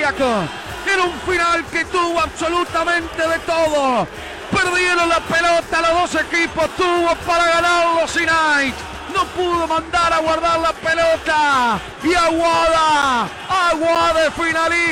cardíaco. Era un final que tuvo absolutamente de todo. Perdieron la pelota los dos equipos, tuvo para ganarlo Sinait. No pudo mandar a guardar la pelota. Y Aguada es finalista.